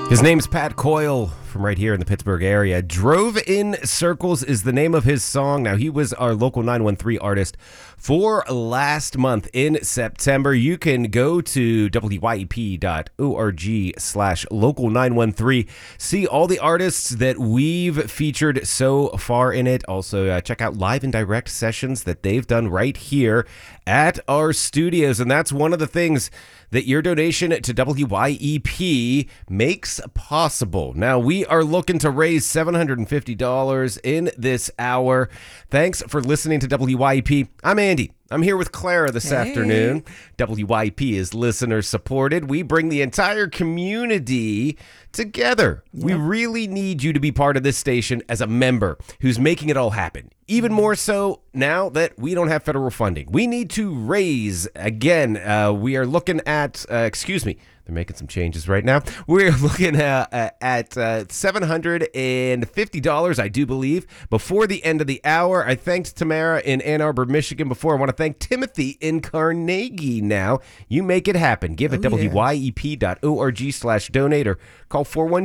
His name's Pat Coyle from right here in the Pittsburgh area. Drove in Circles is the name of his song. Now, he was our Local 913 artist for last month in September. You can go to wyep.org/local913. See all the artists that we've featured so far in it. Also, check out live and direct sessions that they've done right here at our studios. And that's one of the things that your donation to WYEP makes possible. Now, we are looking to raise $750 in this hour. Thanks for listening to WYEP. I'm Andy. I'm here with Clara this afternoon. WYP is listener supported. We bring the entire community together. Yep. We really need you to be part of this station as a member who's making it all happen. Even more so now that we don't have federal funding. We need to raise, again, we are looking at, they're making some changes right now. We're looking at $750, I do believe, before the end of the hour. I thanked Tamara in Ann Arbor, Michigan before. I want to thank Timothy in Carnegie now. You make it happen. Give at wyep.org/donate or call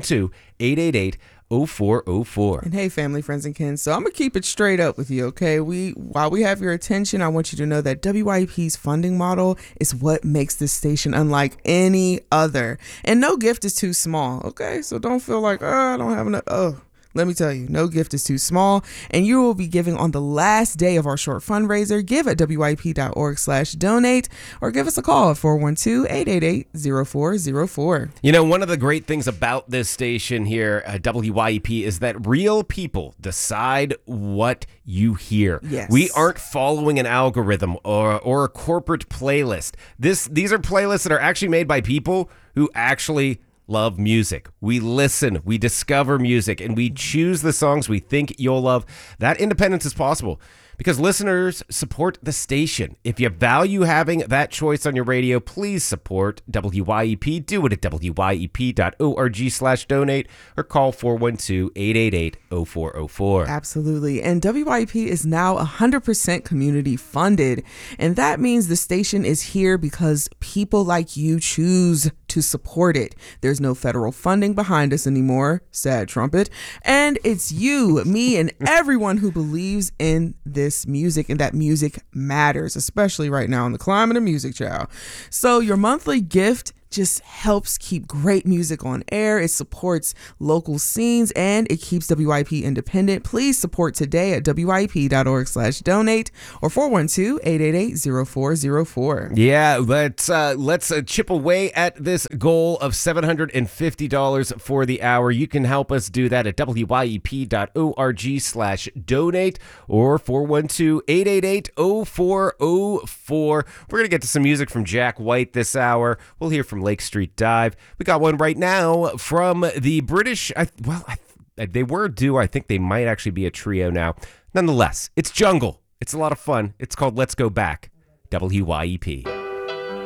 412-888-0404. And hey, family, friends, and kin. So I'm going to keep it straight up with you, okay? While we have your attention, I want you to know that WYP's funding model is what makes this station unlike any other. And no gift is too small, okay? So don't feel like, I don't have enough. Let me tell you, no gift is too small, and you will be giving on the last day of our short fundraiser. Give at wyp.org/donate or give us a call at 412-888-0404. You know, one of the great things about this station here at WYEP is that real people decide what you hear. Yes. We aren't following an algorithm or a corporate playlist. These are playlists that are actually made by people who actually love music. We listen, we discover music, and we choose the songs we think you'll love. That independence is possible because listeners support the station. If you value having that choice on your radio, please support WYEP. Do it at wyep.org/donate or call 412-888-0404. Absolutely. And WYEP is now 100% community funded. And that means the station is here because people like you choose to support it. There's no federal funding behind us anymore. Sad trumpet. And it's you, me, and everyone who believes in this music and that music matters, especially right now in the climate of music, child. So your monthly gift just helps keep great music on air. It supports local scenes and it keeps WYP independent. Please support today at wyp.org/donate or 412-888-0404. Yeah, let's chip away at this goal of $750 for the hour. You can help us do that at wyep.org/donate or 412-888-0404. We're going to get to some music from Jack White this hour. We'll hear from Lake Street Dive. We got one right now from the British. They were due. I think they might actually be a trio now. Nonetheless, it's Jungle. It's a lot of fun. It's called Let's Go Back. WYEP.